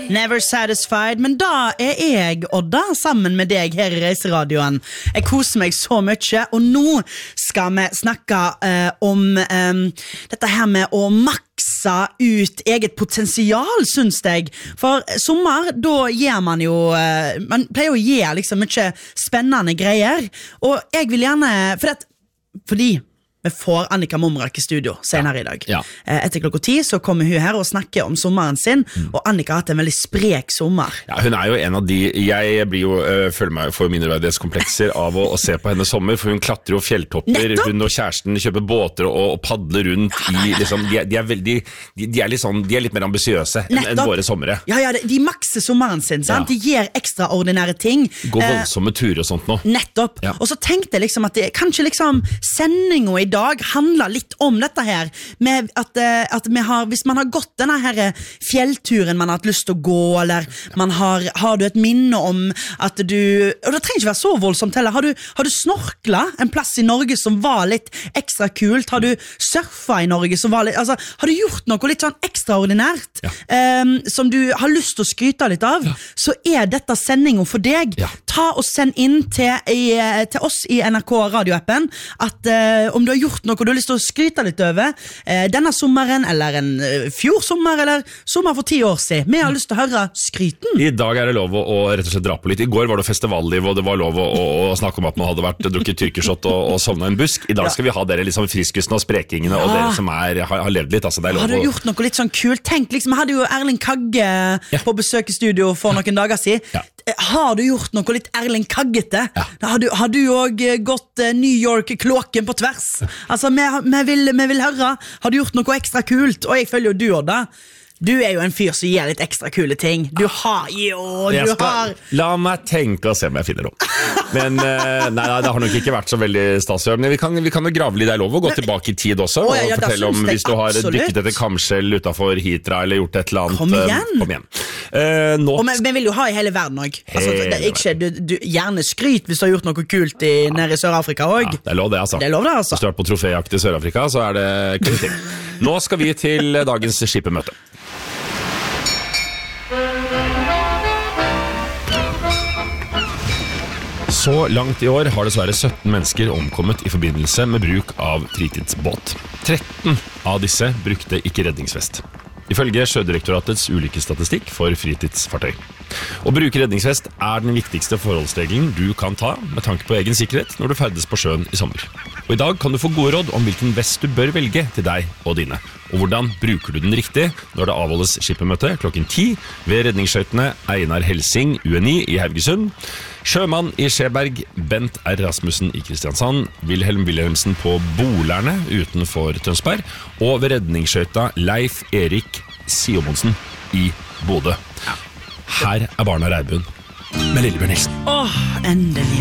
Never satisfied, men da jeg, Odda, sammen med deg her i Reiseradioen. Jeg koser meg så mye, og nå skal vi snakke om dette her med å makse ut eget potensial, synes jeg. For sommer, da gjør man jo, man pleier å gjøre liksom mye spennende greier, og jeg vil gjerne, fordi vi får Annika Momrak i studio senere i dag. Ja. Etter klokka 10 så kommer hun her og snakker om sommeren sin, og Annika har hatt en veldig sprek sommer. Ja, hun jo en av de, jeg blir jo, føler meg for mindreverdighetskomplekser av å se på henne sommer, for hun klatrer jo fjelltopper, Nettopp! Hun og kjæresten kjøper båter og padler rundt i, liksom, de veldig, de litt mer ambisiøse enn våre sommere. Ja, de makser sommeren sin, sant? De gjør ekstraordinære ting. Går voldsomme turer og sånt nå. Nettopp. Ja. Og så tenkte jeg liksom at kanskje liksom sendingen i dag handler litt om dette her, med at vi har, hvis man har gått denne her fjellturen man har hatt lyst til å gå, eller har du et minne om at du, og det trenger ikke være så voldsomt heller, har du snorklet en plass i Norge som var litt ekstra kult, har du surfet i Norge som var litt, altså, har du gjort noe litt sånn ekstraordinært, som du har lyst til å skryte litt av, så dette sendingen for deg. Ta og send inn til oss i NRK radioappen, at om du har gjort noe du har lyst til å skryte litt over denne sommeren, eller en fjorsommer, eller sommer for 10 år siden. Vi har lyst til å høre skryten. I dag det lov å rett og slett dra på litt. I går var det festivalliv, og det var lov å snakke om at man hadde drukket tyrkershot og sovnet en busk. I dag skal vi ha dere liksom friskustene og sprekingene, og dere som har levd litt. Altså, har du gjort noe litt sånn kult? Tenk, liksom, jeg hadde jo Erling Kagge på besøk i studio for noen dager siden. Har du gjort noe litt Erling Kaggete? Har du også gått New York-klokken på tvers? Altså, vi vil høre. Har du gjort noe ekstra kult? Og jeg følger jo du, Odda. Du jo en fyr som gjør litt ekstra kule ting. La meg tenke og se om jeg finner noe. Men nei, det har nok ikke vært så veldig stasig. Men vi kan jo grave litt, det lov å gå tilbake i tid også, og fortelle om hvis du har dykket etter kamskjell utenfor Hitra, eller gjort et eller annet. Kom igjen. Vi vil jo ha i hele verden også. Altså, du gjerne skryt hvis du har gjort noe kult nede i Sør-Afrika også. Det lov det, altså. Det lov det, altså. Hvis du har vært på troféjakt i Sør-Afrika, så det kult ting. Nå skal vi til dagens skipemøte. Så langt i år har dessverre 17 mennesker omkommet i forbindelse med bruk av fritidsbåt. 13 av disse brukte ikke redningsvest. Ifølge Sjødirektoratets ulykkesstatistikk for fritidsfartøy. Å bruke redningsvest den viktigste forholdsregelen du kan ta med tanke på egen sikkerhet når du ferdes på sjøen i sommer. Og i dag kan du få gode råd om hvilken vest du bør velge til deg og dine. Og hvordan bruker du den riktig når det avholdes skipemøte klokken 10 ved redningsskøytene Einar Helsing, UNI i Haugesund, Sjømann i Skjeberg, Bent R. Rasmussen i Kristiansand, Wilhelm Wilhelmsen på Bolerne utenfor Tønsberg, og ved redningsskøyta Leif Erik Siomonsen i Bodø. Her Barna Reibund med Lillebjørn Nilsen. Endelig.